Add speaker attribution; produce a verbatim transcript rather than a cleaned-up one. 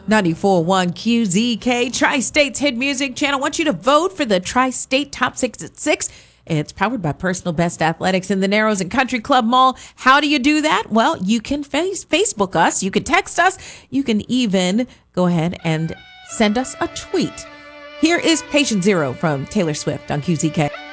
Speaker 1: ninety-four point one Q Z K, Tri-State's hit music channel. I want you to vote for the Tri-State Top six at six. It's powered by Personal Best Athletics in the Narrows and Country Club Mall. How do you do that? Well, you can face Facebook us. You can text us. You can even go ahead and send us a tweet. Here is Patient Zero from Taylor Swift on Q Z K.